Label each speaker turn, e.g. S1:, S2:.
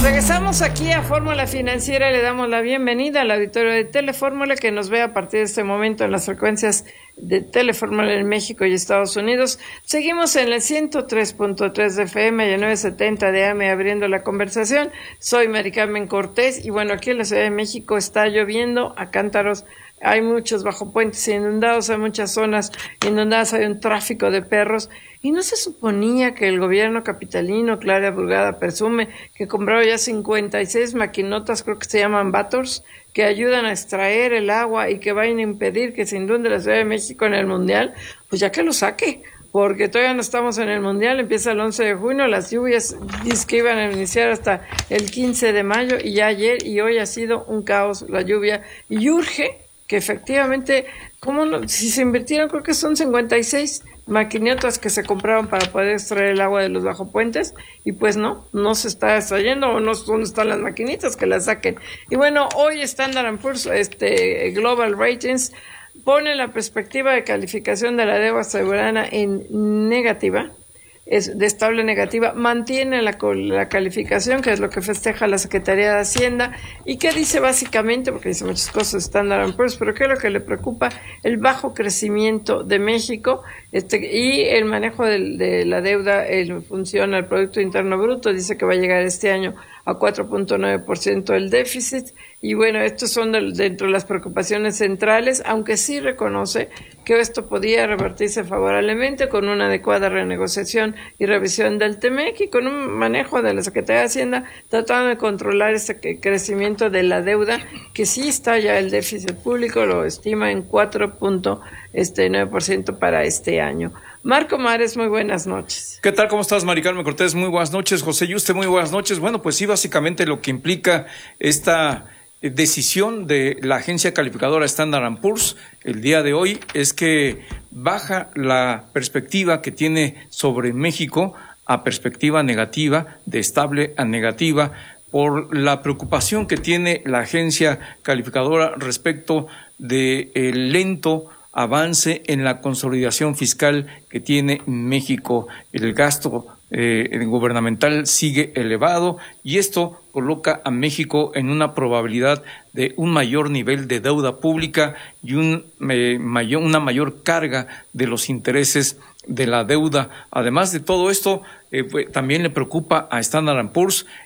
S1: Regresamos aquí a Fórmula Financiera y le damos la bienvenida al auditorio de Telefórmula que nos ve a partir de este momento en las frecuencias de Telefórmula en México y Estados Unidos. Seguimos en el 103.3 de FM y el 970 de AM abriendo la conversación. Soy Mari Carmen Cortés y bueno, aquí en la Ciudad de México está lloviendo a cántaros. Hay muchos bajopuentes inundados, hay muchas zonas inundadas, hay un tráfico de perros. Y no se suponía que el gobierno capitalino, Clara Burgada, presume que compró ya 56 maquinotas, creo que se llaman Vators, que ayudan a extraer el agua y que vayan a impedir que se inunde la Ciudad de México en el Mundial, pues ya que lo saque, porque todavía no estamos en el Mundial, empieza el 11 de junio, las lluvias dice que iban a iniciar hasta el 15 de mayo y ya ayer y hoy ha sido un caos la lluvia y urge que efectivamente, si se invirtieron, creo que son 56 maquinotas que se compraron para poder extraer el agua de los bajopuentes y pues no se está extrayendo o no dónde están las maquinitas que las saquen. Y bueno, hoy Standard & Poor's, Global Ratings, pone la perspectiva de calificación de la deuda soberana en negativa, es de estable negativa, mantiene la calificación, que es lo que festeja la Secretaría de Hacienda, y que dice básicamente, porque dice muchas cosas Standard & Poor's, pero ¿qué es lo que le preocupa? El bajo crecimiento de México y el manejo de la deuda en función al Producto Interno Bruto. Dice que va a llegar este año a 4.9% el déficit, y bueno, estos son dentro de las preocupaciones centrales, aunque sí reconoce que esto podía revertirse favorablemente con una adecuada renegociación y revisión del TEMEC y con un manejo de la Secretaría de Hacienda tratando de controlar este crecimiento de la deuda, que sí está ya el déficit público, lo estima en 4.9% para este año. Marco Mares, muy buenas noches.
S2: ¿Qué tal? ¿Cómo estás, Mari Carmen Cortés? Muy buenas noches. José Yuste, muy buenas noches. Bueno, pues sí, básicamente lo que implica esta decisión de la agencia calificadora Standard & Poor's el día de hoy es que baja la perspectiva que tiene sobre México a perspectiva negativa, de estable a negativa, por la preocupación que tiene la agencia calificadora respecto de el lento avance en la consolidación fiscal que tiene México. El gasto gubernamental sigue elevado y esto coloca a México en una probabilidad de un mayor nivel de deuda pública y una mayor carga de los intereses de la deuda. Además de todo esto, también le preocupa a Standard & Poor's